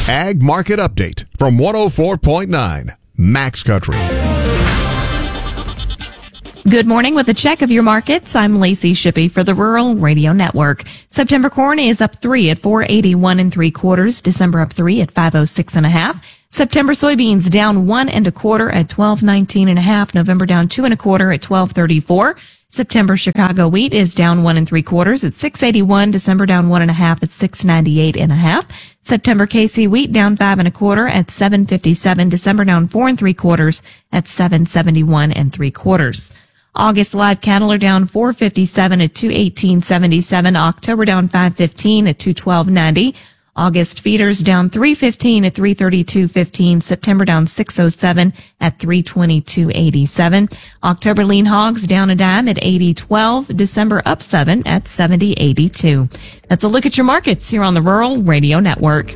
Ag Market Update from 104.9 Max Country. Good morning with a check of your markets. I'm Lacey Shippey for the Rural Radio Network. September corn is up 3 at 481 3/4. December up 3 at 506 1/2. September soybeans down 1 1/4 at 1219 1/2. November down 2 1/4 at 1234. September Chicago wheat is down 1 3/4 at 681. December down 1 1/2 at 698 1/2. September KC wheat down 5 1/4 at 757. December down 4 3/4 at 771 3/4. August live cattle are down 457 at 218.77. October down 515 at 212.90. August feeders down 315 at 332.15. September down 607 at 322.87. October lean hogs down a dime at 80.12. December up 7 at 70.82. That's a look at your markets here on the Rural Radio Network.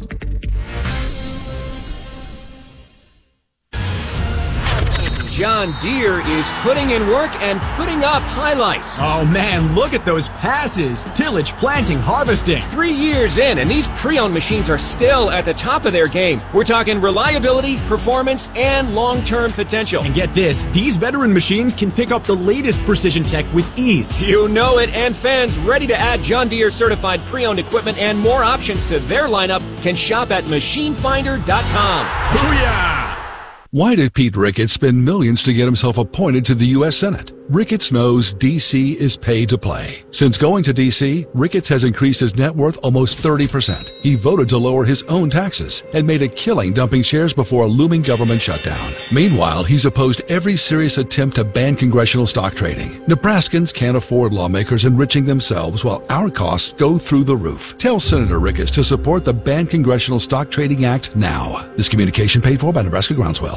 John Deere is putting in work and putting up highlights. Oh man, look at those passes. Tillage, planting, harvesting. 3 years in, and these pre-owned machines are still at the top of their game. We're talking reliability, performance, and long-term potential. And get this, these veteran machines can pick up the latest precision tech with ease. You know it, and fans ready to add John Deere certified pre-owned equipment and more options to their lineup can shop at machinefinder.com. Booyah! Why did Pete Ricketts spend millions to get himself appointed to the U.S. Senate? Ricketts knows D.C. is pay to play. Since going to D.C., Ricketts has increased his net worth almost 30%. He voted to lower his own taxes and made a killing dumping shares before a looming government shutdown. Meanwhile, he's opposed every serious attempt to ban congressional stock trading. Nebraskans can't afford lawmakers enriching themselves while our costs go through the roof. Tell Senator Ricketts to support the Ban Congressional Stock Trading Act now. This communication paid for by Nebraska Groundswell.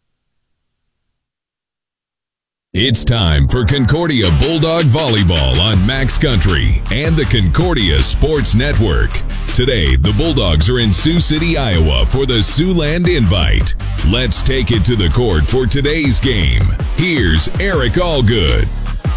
It's time for Concordia Bulldog Volleyball on Max Country and the Concordia Sports Network. Today, the Bulldogs are in Sioux City, Iowa for the Siouxland Invite. Let's take it to the court for today's game. Here's Eric Allgood.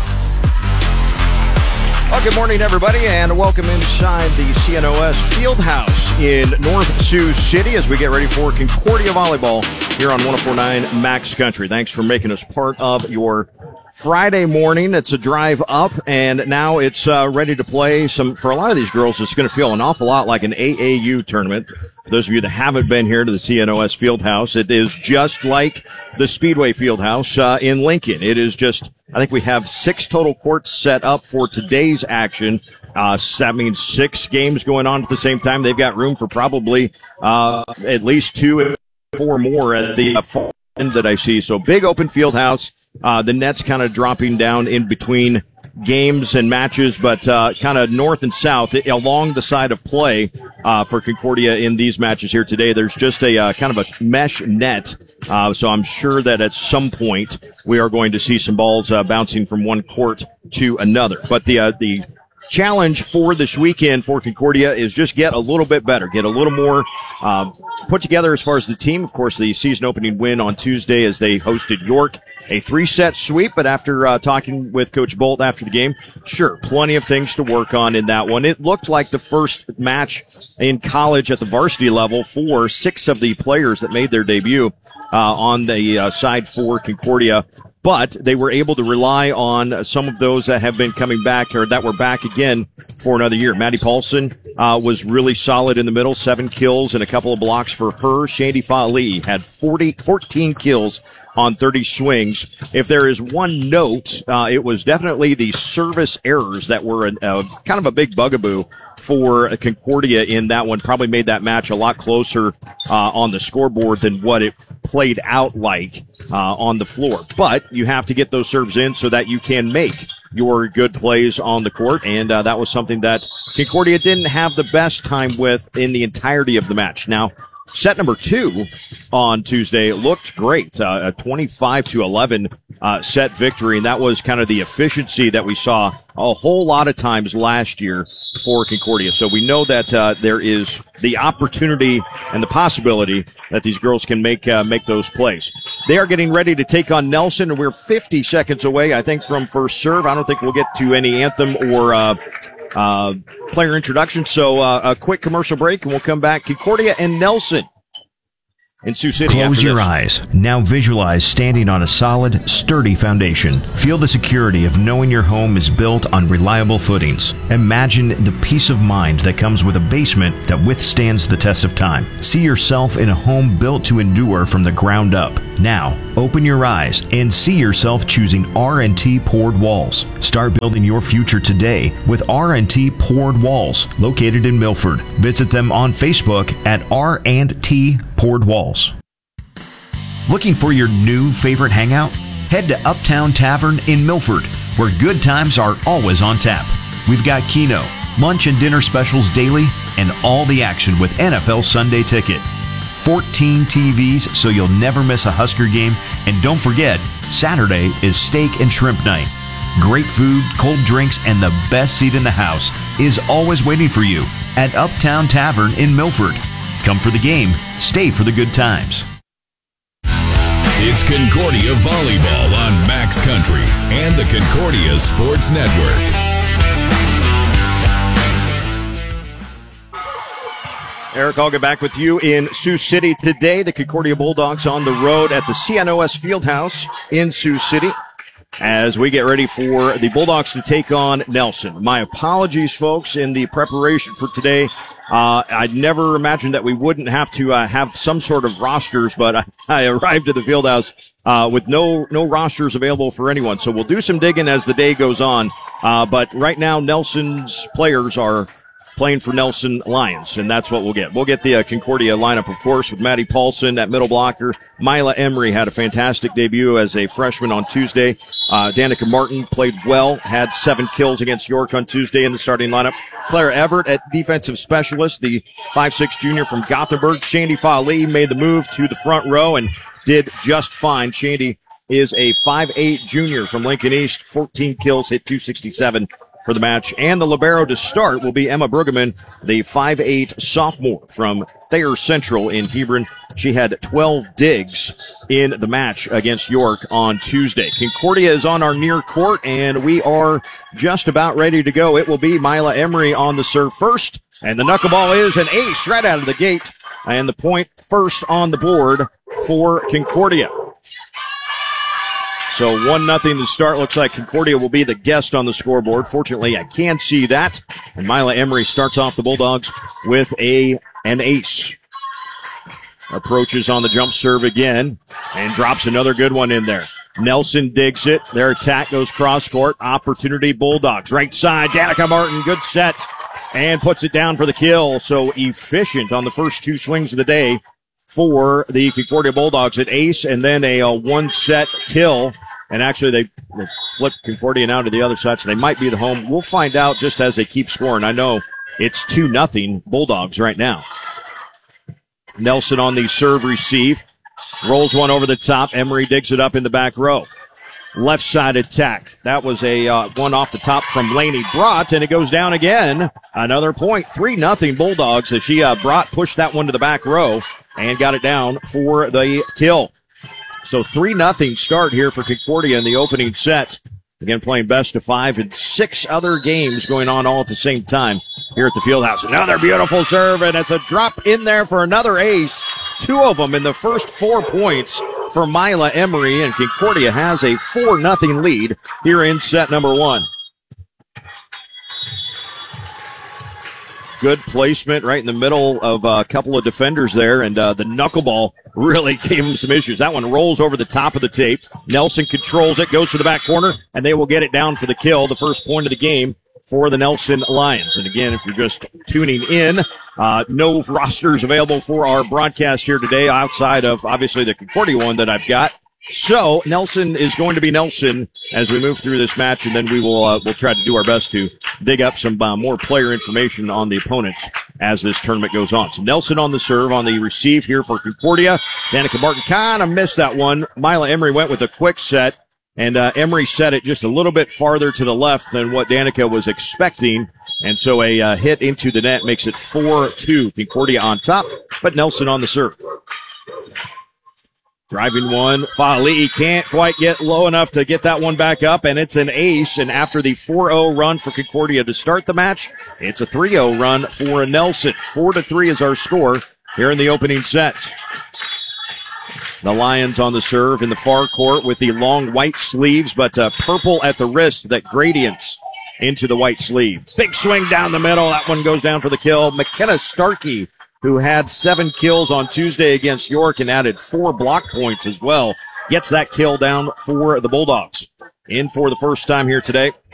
Well, good morning, everybody, and welcome inside the CNOS Fieldhouse in North Sioux City as we get ready for Concordia Volleyball here on 104.9 Max Country. Thanks for making us part of your Friday morning. It's a drive up, and now it's ready to play. For a lot of these girls, it's going to feel an awful lot like an AAU tournament. For those of you that haven't been here to the CNOS Fieldhouse, it is just like the Speedway Fieldhouse in Lincoln. It is just, I think we have 6 total courts set up for today's action. That means 6 games going on at the same time. They've got room for probably at least 2 or 4 more at the far end that I see. So big open field house. The net's kind of dropping down in between games and matches, but kind of north and south along the side of play for Concordia in these matches here today. There's just a kind of a mesh net, so I'm sure that at some point we are going to see some balls bouncing from one court to another. But the challenge for this weekend for Concordia is just get a little bit better, get a little more put together as far as the team. Of course, the season opening win on Tuesday as they hosted York, a 3-set sweep. But after talking with Coach Bolt after the game, sure, plenty of things to work on in that one. It looked like the first match in college at the varsity level for 6 of the players that made their debut on the side for Concordia. But they were able to rely on some of those that have been coming back or that were back again for another year. Maddie Paulson was really solid in the middle, 7 kills and a couple of blocks for her. Shandy Fa'ali had 14 kills on 30 swings. If there is one note, it was definitely the service errors that were kind of a big bugaboo for Concordia in that one. Probably made that match a lot closer on the scoreboard than what it played out like on the floor. But you have to get those serves in so that you can make your good plays on the court, and that was something that Concordia didn't have the best time with in the entirety of the match. Now, set number 2 on Tuesday looked great, a 25-11 set victory, and that was kind of the efficiency that we saw a whole lot of times last year for Concordia. So we know that there is the opportunity and the possibility that these girls can make those plays. They are getting ready to take on Nelson, and we're 50 seconds away, I think, from first serve. I don't think we'll get to any anthem or player introduction. So a quick commercial break, and we'll come back. Concordia and Nelson in Sioux City. Close your eyes. Now visualize standing on a solid, sturdy foundation. Feel the security of knowing your home is built on reliable footings. Imagine the peace of mind that comes with a basement that withstands the test of time. See yourself in a home built to endure from the ground up. Now, open your eyes and see yourself choosing R&T Poured Walls. Start building your future today with R&T Poured Walls, located in Milford. Visit them on Facebook at R&T Poured Walls. Looking for your new favorite hangout? Head to Uptown Tavern in Milford, where good times are always on tap. We've got Keno, lunch and dinner specials daily, and all the action with NFL Sunday Ticket. 14 TVs so you'll never miss a Husker game, and don't forget, Saturday is steak and shrimp night. Great food, cold drinks, and the best seat in the house is always waiting for you at Uptown Tavern in Milford. Come for the game, stay for the good times. It's Concordia Volleyball on Max Country and the Concordia Sports Network. Eric, I'll get back with you in Sioux City today. The Concordia Bulldogs on the road at the CNOS Fieldhouse in Sioux City as we get ready for the Bulldogs to take on Nelson. My apologies, folks, in the preparation for today. I'd never imagined that we wouldn't have to have some sort of rosters, but I arrived at the Fieldhouse with no rosters available for anyone. So we'll do some digging as the day goes on. But right now, Nelson's players are playing for Nelson Lions, and that's what we'll get. We'll get the Concordia lineup, of course, with Maddie Paulson at middle blocker. Mila Emery had a fantastic debut as a freshman on Tuesday. Danica Martin played well, had 7 kills against York on Tuesday in the starting lineup. Clara Everett at defensive specialist, the 5'6" junior from Gothenburg. Shandy Fali made the move to the front row and did just fine. Shandy is a 5'8" junior from Lincoln East, 14 kills, hit .267 for the match. And the libero to start will be Emma Brueggemann, the 5'8" sophomore from Thayer Central in Hebron. She had 12 digs in the match against York on Tuesday. Concordia is on our near court, and we are just about ready to go. It will be Mila Emery on the serve first, and the knuckleball is an ace right out of the gate, and the point first on the board for Concordia. So 1-0 to start. Looks like Concordia will be the guest on the scoreboard. Fortunately, I can see that. And Mila Emery starts off the Bulldogs with an ace. Approaches on the jump serve again and drops another good one in there. Nelson digs it. Their attack goes cross court. Opportunity Bulldogs. Right side, Danica Martin. Good set. And puts it down for the kill. So efficient on the first 2 swings of the day for the Concordia Bulldogs. An ace and then a 1-set kill. And actually, they flipped Concordia now to the other side, so they might be the home. We'll find out just as they keep scoring. I know it's 2-0 Bulldogs right now. Nelson on the serve receive. Rolls one over the top. Emery digs it up in the back row. Left side attack. That was a one off the top from Lainey Brott, and it goes down again. Another point. 3-0 Bulldogs as she Brott pushed that one to the back row and got it down for the kill. So 3-0 start here for Concordia in the opening set. Again, playing best of 5 and 6 other games going on all at the same time here at the Fieldhouse. Another beautiful serve, and it's a drop in there for another ace. 2 of them in the first 4 points for Mila Emery, and Concordia has a 4-0 lead here in set number 1. Good placement right in the middle of a couple of defenders there, and the knuckleball really gave him some issues. That one rolls over the top of the tape. Nelson controls it, goes to the back corner, and they will get it down for the kill, the first point of the game for the Nelson Lions. And again, if you're just tuning in, no rosters available for our broadcast here today outside of, obviously, the Concordia one that I've got. So Nelson is going to be Nelson as we move through this match, and then we will we'll try to do our best to dig up some more player information on the opponents as this tournament goes on. So Nelson on the serve, on the receive here for Concordia. Danica Martin kind of missed that one. Mila Emery went with a quick set, and Emery set it just a little bit farther to the left than what Danica was expecting, and so a hit into the net makes it 4-2. Concordia on top, but Nelson on the serve. Driving one, Fa'ali'i can't quite get low enough to get that one back up, and it's an ace. And after the 4-0 run for Concordia to start the match, it's a 3-0 run for Nelson. 4-3 is our score here in the opening set. The Lions on the serve in the far court with the long white sleeves, but purple at the wrist that gradients into the white sleeve. Big swing down the middle. That one goes down for the kill. McKenna Starkey, who had 7 kills on Tuesday against York and added 4 block points as well, gets that kill down for the Bulldogs. In for the first time here today,